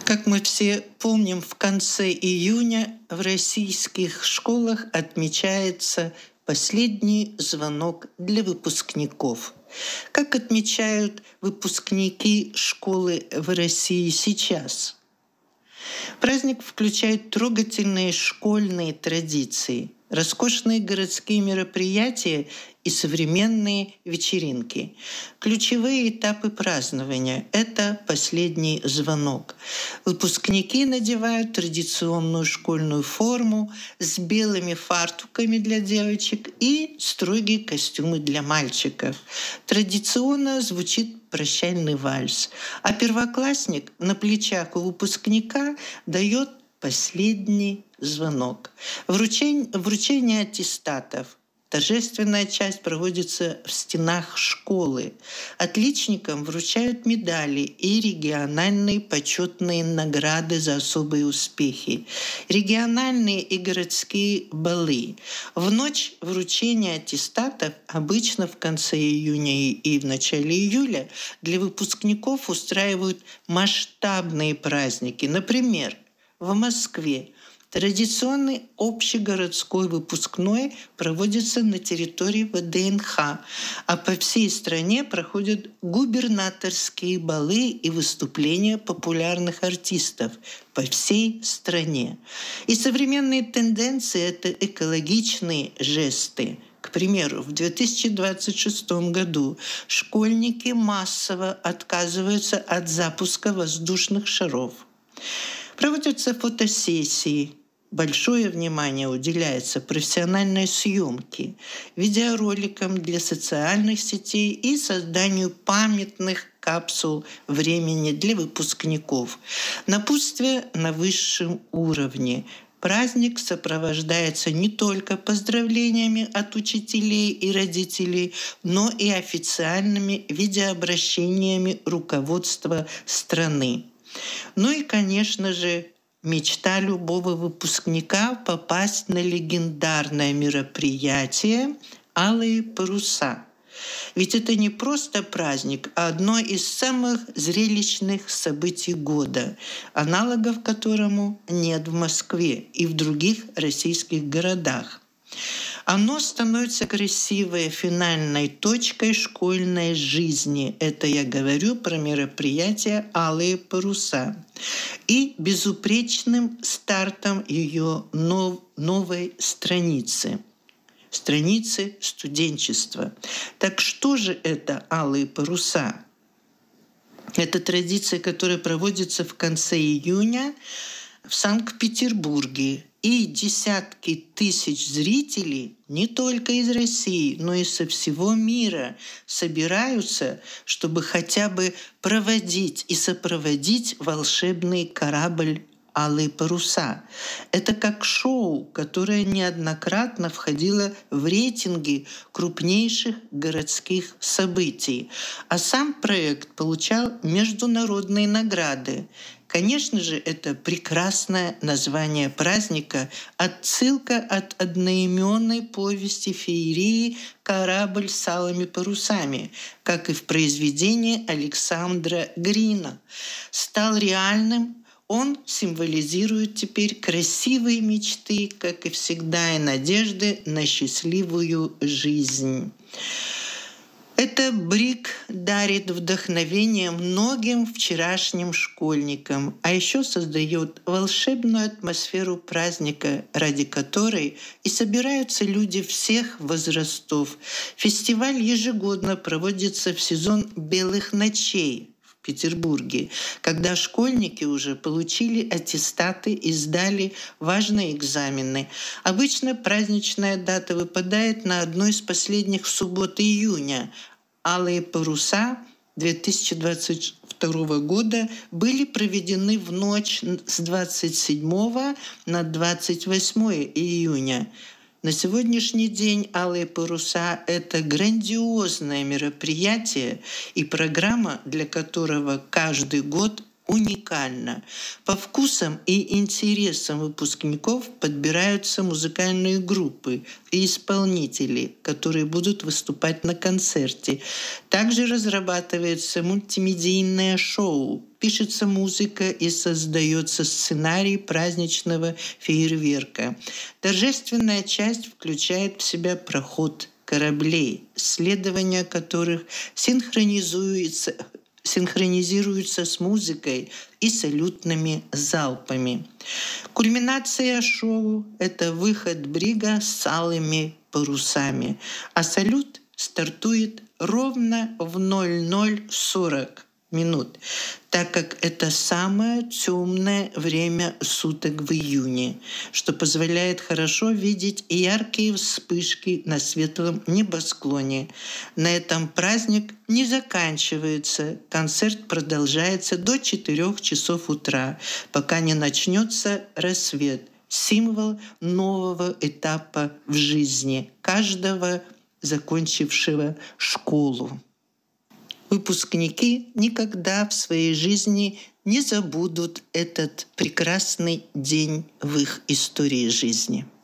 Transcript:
Как мы все помним, в конце июня в российских школах отмечается последний звонок для выпускников. Как отмечают выпускники школы в России сейчас? Праздник включает трогательные школьные традиции, роскошные городские мероприятия и современные вечеринки. Ключевые этапы празднования – это последний звонок. Выпускники надевают традиционную школьную форму с белыми фартуками для девочек и строгие костюмы для мальчиков. Традиционно звучит прощальный вальс, а первоклассник на плечах у выпускника дает последний звонок. Вручение аттестатов. Торжественная часть проводится в стенах школы. Отличникам вручают медали и региональные почетные награды за особые успехи. Региональные и городские балы. В ночь вручения аттестатов, обычно в конце июня и в начале июля, для выпускников устраивают масштабные праздники. Например, в Москве традиционный общегородской выпускной проводится на территории ВДНХ, а по всей стране проходят губернаторские балы и выступления популярных артистов по всей стране. И современные тенденции – это экологичные жесты. К примеру, в 2026 году школьники массово отказываются от запуска воздушных шаров. Проводятся фотосессии. Большое внимание уделяется профессиональной съемке, видеороликам для социальных сетей и созданию памятных капсул времени для выпускников. Напутствие на высшем уровне. Праздник сопровождается не только поздравлениями от учителей и родителей, но и официальными видеообращениями руководства страны. Ну и, конечно же, мечта любого выпускника – попасть на легендарное мероприятие «Алые паруса». Ведь это не просто праздник, а одно из самых зрелищных событий года, аналогов которому нет в Москве и в других российских городах. Оно становится красивой финальной точкой школьной жизни. Это я говорю про мероприятие «Алые паруса». И безупречным стартом ее новой страницы. Страницы студенчества. Так что же это «Алые паруса»? Это традиция, которая проводится в конце июня в Санкт-Петербурге. И десятки тысяч зрителей не только из России, но и со всего мира собираются, чтобы хотя бы проводить и сопроводить волшебный корабль «Алые паруса». Это как шоу, которое неоднократно входило в рейтинги крупнейших городских событий. А сам проект получал международные награды. Конечно же, это прекрасное название праздника, отсылка от одноименной повести феерии «Корабль с алыми парусами», как и в произведении Александра Грина. Стал реальным. Он символизирует теперь красивые мечты, как и всегда, и надежды на счастливую жизнь. Это брик дарит вдохновение многим вчерашним школьникам, а еще создает волшебную атмосферу праздника, ради которой и собираются люди всех возрастов. Фестиваль ежегодно проводится в сезон «Белых ночей» в Петербурге, когда школьники уже получили аттестаты и сдали важные экзамены. Обычно праздничная дата выпадает на одну из последних суббот июня. «Алые паруса» 2022 года были проведены в ночь с 27 на 28 июня. На сегодняшний день «Алые паруса» — это грандиозное мероприятие и программа, для которого каждый год уникально. По вкусам и интересам выпускников подбираются музыкальные группы и исполнители, которые будут выступать на концерте. Также разрабатывается мультимедийное шоу, пишется музыка и создается сценарий праздничного фейерверка. Торжественная часть включает в себя проход кораблей, следование которых синхронизируется с музыкой и салютными залпами. Кульминация шоу – это выход брига с алыми парусами, а салют стартует ровно в 00:40 минут, так как это самое темное время суток в июне, что позволяет хорошо видеть яркие вспышки на светлом небосклоне. На этом праздник не заканчивается. Концерт продолжается до 4 часов утра, пока не начнется рассвет. Символ нового этапа в жизни каждого закончившего школу. Выпускники никогда в своей жизни не забудут этот прекрасный день в их истории жизни.